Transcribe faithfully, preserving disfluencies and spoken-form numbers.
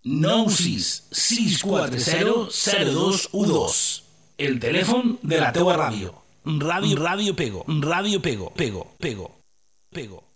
nou sis sis quatre zero zero dos u dos. El telèfon de la teua ràdio. Ràdio, ràdio Pego, ràdio Pego, Pego, Pego, Pego.